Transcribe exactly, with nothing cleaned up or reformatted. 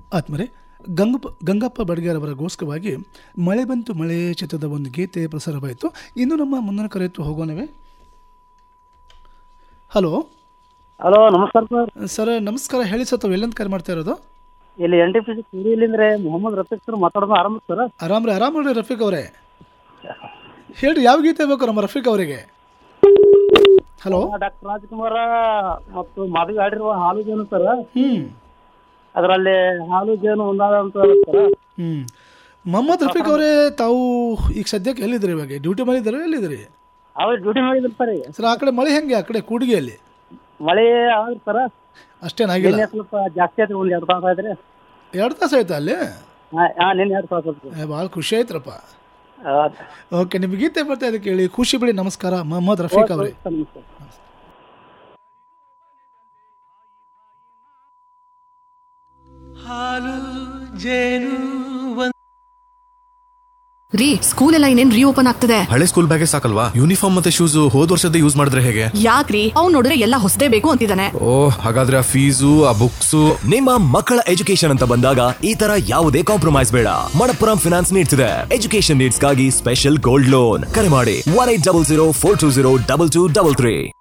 ಆತ್ಮರೆ ಗಂಗಪ್ಪ ಗಂಗಪ್ಪ ಬಡ್ಗೇರವರ ಗೋಸ್ಕರವಾಗಿ ಮಳೆ ಬಂತು ಮಳೆ ಚಿತ್ರದ ಒಂದು ಗೀತೆ ಪ್ರಸಾರವಾಯಿತು. ಇನ್ನು ನಮ್ಮ ಮುಂದಿನ ಕರೆಯತ್ತು ಹೋಗೋಣವೇ. ಹಲೋ ಹಲೋ, ನಮಸ್ಕಾರ ಸರ್. ಸರ್ ನಮಸ್ಕಾರ, ಹೇಳಿ ಸರ್, ತಾವು ಎಲ್ಲಿಂದ ಕರೆ ಮಾಡ್ತಾ ಇರೋದು? ಇಲ್ಲಿ N T P C ಕೂರಿಲಿಂದ್ರೆ Mohammed Rafiq sir ಮಾತಾಡೋದು. ಆರಾಮ ಸರ್? ಆರಾಮ್ ರೀ, ಆರಾಮ್ ರೀ ರಫೀಕ್ ಅವರೇ. ಹೇಳ್ರಿ, ಯಾವ ಗೀತೆ ಬೇಕು ನಮ್ಮ ರಫೀಕ್ ಅವರಿಗೆ? ಹಲೋ, ಡಾಕ್ಟರ್ ರಾಜ್ಕುಮಾರ ಮತ್ತು ಮಾಧವಿ ಹಾಡಿರುವ ಹಾಲು ಜೇನು ಸರ್. ಹ್ಮ್ ಅದರಲ್ಲಿ ಹಾಲು ಜೇನು ಒಂದಾದ ಅಂತ ಸರ್. ಹ್ಮ್ ಮೊಹಮ್ಮದ್ ರಫೀಕ್ ಅವರೇ, ತಾವು ಈಗ ಸದ್ಯಕ್ಕೆ ಎಲ್ಲಿದ್ರಿ? ಇವಾಗ ಡ್ಯೂಟಿ ಮಾಡಿದ್ದಾರೆ, ಎಲ್ಲಿದ್ರಿ? ಅವ್ರು ಡ್ಯೂಟಿ ಮಾಡಿದ್ರು ಸರ್. ಸರ್ ಆ ಕಡೆ ಮಳೆ ಹೆಂಗೆ? ಆ ಕಡೆ ಕೂಡಿಗೆಯಲ್ಲಿ ಮಳೆ ಆದ್ರೆ ಸರ್ ಅಷ್ಟೇನಾಗಿಲ್ಲ, ಸ್ವಲ್ಪ ಜಾಸ್ತಿ ಆಯ್ತು. ಒಂದು ಎರಡು ತಾಸು ಆಯ್ತು. ಎರಡು ತಾಸು ಆಯ್ತಾ ಅಲ್ಲಿ? ಹಾಂ, ನಿನ್ನೆ ಎರಡು ತಾಸು ಆಯ್ತು. ಭಾಳ ಖುಷಿ ಆಯ್ತ್ರಪ್ಪ. ಓಕೆ, ನಿಮ್ಗೆ ಗೀತೆ ಬರ್ತಾ ಇದೆ ಕೇಳಿ, ಖುಷಿ ಬಿಡಿ. ನಮಸ್ಕಾರ ಮೊಹಮ್ಮದ್ ರಫೀಕ್ ಅವರೇ. ಹಾಲು ಜೇನು ರೀ, ಸ್ಕೂಲ್ ಎಲ್ಲ ಇನ್ನೇನ್ ರೀಓಪನ್ ಆಗ್ತದೆ. ಹಳೆ ಸ್ಕೂಲ್ ಬ್ಯಾಗೇ ಸಾಕಲ್ವಾ? ಯೂನಿಫಾರ್ಮ್ ಮತ್ತೆ ಶೂಸ್ ಹೋದ್ ವರ್ಷದ ಯೂಸ್ ಮಾಡಿದ್ರೆ ಹೇಗೆ? ಯಾಕ್ರಿ, ಅವ್ನು ನೋಡಿದ್ರೆ ಎಲ್ಲ ಹೊಸದೇ ಬೇಕು ಅಂತಿದ್ದಾನೆ. ಓ, ಹಾಗಾದ್ರೆ ಆ ಫೀಸು ಆ ಬುಕ್ಸು. ನಿಮ್ಮ ಮಕ್ಕಳ ಎಜುಕೇಶನ್ ಅಂತ ಬಂದಾಗ ಈ ತರ ಯಾವುದೇ ಕಾಂಪ್ರಮೈಸ್ ಬೇಡ. ಮಣಪ್ಪುರಂ ಫಿನಾನ್ಸ್ ನೀಡ್ತಿದೆ ಎಜುಕೇಶನ್ ನೀಡ್ಸ್ಗಾಗಿ ಸ್ಪೆಷಲ್ ಗೋಲ್ಡ್ ಲೋನ್. ಕರೆ ಮಾಡಿ one eight double zero four two zero double two double three.